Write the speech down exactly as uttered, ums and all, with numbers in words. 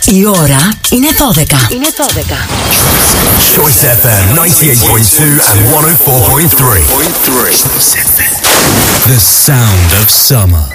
Η ώρα είναι δώδεκα. Είναι δώδεκα. Choice εφ εμ ninety-eight point two and one oh four point three. The sound of summer.